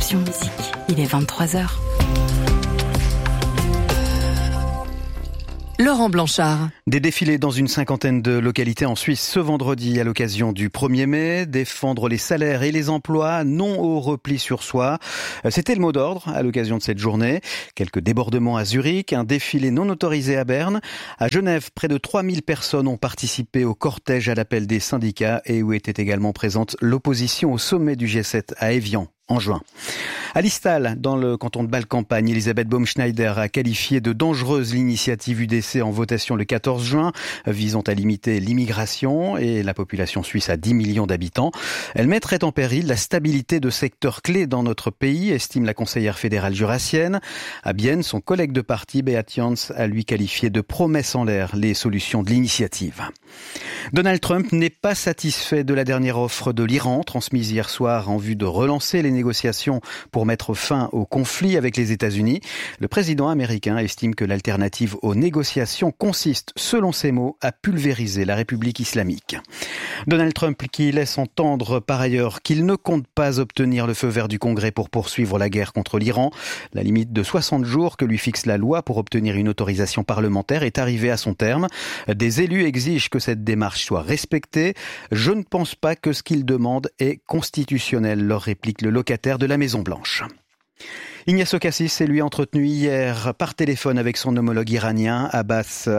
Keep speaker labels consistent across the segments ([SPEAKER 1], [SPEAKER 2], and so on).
[SPEAKER 1] Action Musique. Il est 23h. Laurent Blanchard.
[SPEAKER 2] Des défilés dans une cinquantaine de localités en Suisse ce vendredi à l'occasion du 1er mai. Défendre les salaires et les emplois, non au repli sur soi. C'était le mot d'ordre à l'occasion de cette journée. Quelques débordements à Zurich, un défilé non autorisé à Berne. À Genève, près de 3000 personnes ont participé au cortège à l'appel des syndicats et où était également présente l'opposition au sommet du G7 à Évian en juin. À Liestal, dans le canton de Bâle-Campagne, Elisabeth Baumschneider a qualifié de dangereuse l'initiative UDC en votation le 14 juin, visant à limiter l'immigration et la population suisse à 10 millions d'habitants. Elle mettrait en péril la stabilité de secteurs clés dans notre pays, estime la conseillère fédérale jurassienne. À Bienne, son collègue de parti, Beat Jans, a lui qualifié de promesses en l'air les solutions de l'initiative. Donald Trump n'est pas satisfait de la dernière offre de l'Iran, transmise hier soir en vue de relancer les négociations pour mettre fin au conflit avec les États-Unis. Le président américain estime que l'alternative aux négociations consiste, selon ses mots, à pulvériser la République islamique. Donald Trump qui laisse entendre par ailleurs qu'il ne compte pas obtenir le feu vert du Congrès pour poursuivre la guerre contre l'Iran. La limite de 60 jours que lui fixe la loi pour obtenir une autorisation parlementaire est arrivée à son terme. Des élus exigent que cette démarche soit respectée. Je ne pense pas que ce qu'ils demandent est constitutionnel, leur réplique le locataire de la Maison-Blanche. Ignacio Cassis s'est lui entretenu hier par téléphone avec son homologue iranien Abbas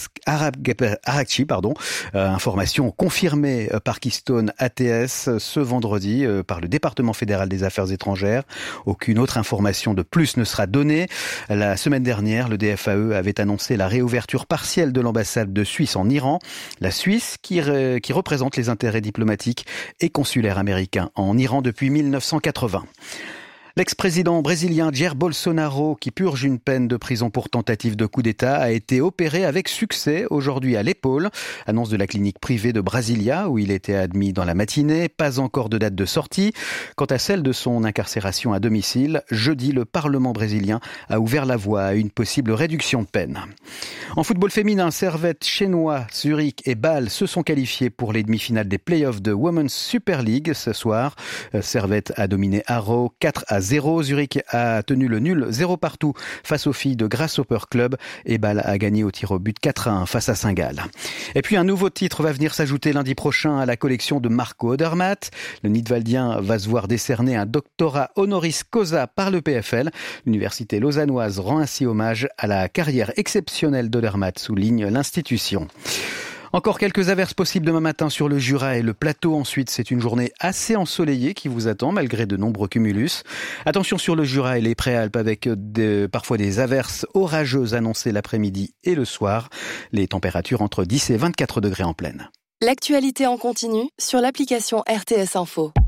[SPEAKER 2] Araghchi. Information confirmée par Keystone ATS ce vendredi par le département fédéral des affaires étrangères. Aucune autre information de plus ne sera donnée. La semaine dernière, le DFAE avait annoncé la réouverture partielle de l'ambassade de Suisse en Iran. La Suisse qui représente les intérêts diplomatiques et consulaires américains en Iran depuis 1980. L'ex-président brésilien Jair Bolsonaro, qui purge une peine de prison pour tentative de coup d'État, a été opéré avec succès aujourd'hui à l'épaule. Annonce de la clinique privée de Brasilia, où il était admis dans la matinée. Pas encore de date de sortie. Quant à celle de son incarcération à domicile, jeudi, le Parlement brésilien a ouvert la voie à une possible réduction de peine. En football féminin, Servette, Chenois, Zurich et Bâle se sont qualifiés pour les demi-finales des playoffs de Women's Super League ce soir. Servette a dominé Arrow 4-0. Zurich a tenu le nul 0 partout face aux filles de Grasshopper Club et Bâle a gagné au tir au but 4-1 face à Saint-Gall. Et puis un nouveau titre va venir s'ajouter lundi prochain à la collection de Marco Odermatt. Le Nidwaldien va se voir décerner un doctorat honoris causa par le PFL. L'université lausannoise rend ainsi hommage à la carrière exceptionnelle d'Odermatt, souligne l'institution. Encore quelques averses possibles demain matin sur le Jura et le plateau. Ensuite, c'est une journée assez ensoleillée qui vous attend malgré de nombreux cumulus. Attention sur le Jura et les Préalpes avec parfois des averses orageuses annoncées l'après-midi et le soir. Les températures entre 10 et 24 degrés en pleine.
[SPEAKER 3] L'actualité en continu sur l'application RTS Info.